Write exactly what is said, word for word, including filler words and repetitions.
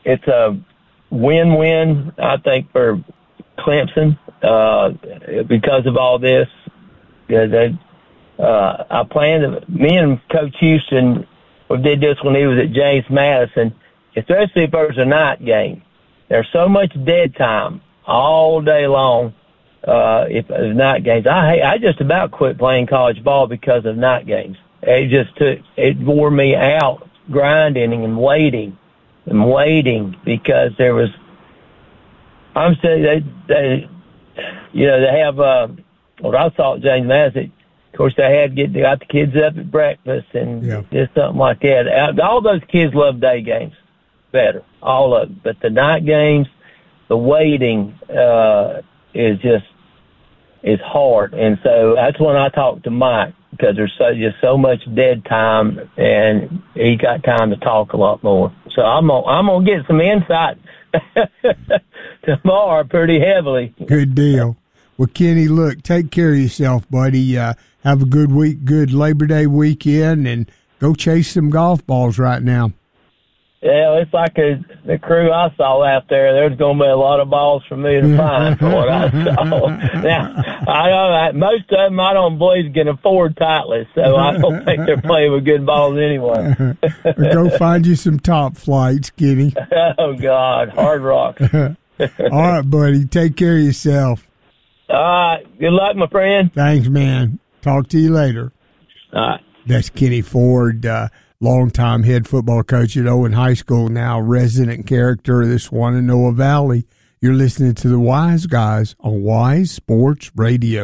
it's a win-win, I think, for Clemson uh, because of all this. Yeah, they, uh, I planned to, me and Coach Houston we did this when he was at James Madison, especially if there's a night game. There's so much dead time all day long uh, if there's night games. I hate, I just about quit playing college ball because of night games. It just took, it wore me out grinding and waiting and waiting because there was, I'm saying they, they, you know, they have, uh, what I saw at James Madison, of course, they had to get, they got the kids up at breakfast and yeah. just something like that. All those kids love day games better, all of them. But the night games, the waiting uh, is just, is hard. And so that's when I talked to Mike, because there's so, just so much dead time, and he got time to talk a lot more. So I'm gonna, I'm gonna get some insight tomorrow pretty heavily. Good deal. Well, Kenny, look, take care of yourself, buddy. Uh, have a good week, good Labor Day weekend, and go chase some golf balls right now. Yeah, it's like a, the crew I saw out there. There's going to be a lot of balls for me to find for what I saw. Now, I know most of them I don't believe can afford Titleist, so I don't think they're playing with good balls anyway. Go find you some top flights, Kenny. Oh, God, hard rock. All right, buddy. Take care of yourself. All right. Good luck, my friend. Thanks, man. Talk to you later. All right. That's Kenny Ford, uh, longtime head football coach at Owen High School, now resident character of this Shenandoah Valley. You're listening to the Wise Guys on Wise Sports Radio.